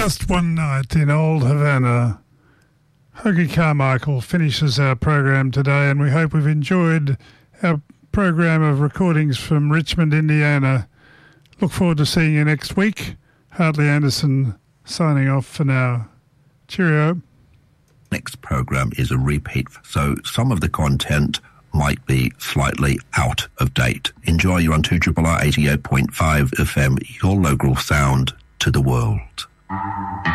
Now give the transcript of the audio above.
Just One Night in Old Havana. Hoagie Carmichael finishes our program today, and we hope we've enjoyed our program of recordings from Richmond, Indiana. Look forward to seeing you next week. Hartley Anderson signing off for now. Cheerio. Next program is a repeat, so some of the content might be slightly out of date. Enjoy your on 2RRR 88.5 FM, your local sound to the world.